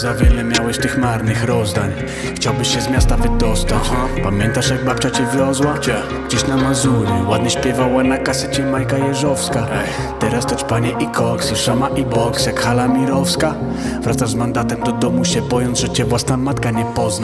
Za wiele miałeś tych marnych rozdań. Chciałbyś się z miasta wydostać. Pamiętasz jak babcia cię wiozła? Gdzieś na Mazury. Ładnie śpiewała na kasecie Majka Jeżowska. Teraz to ćpanie i koks, i szama i boks jak hala mirowska. Wracasz z mandatem do domu się bojąc, że cię własna matka nie pozna.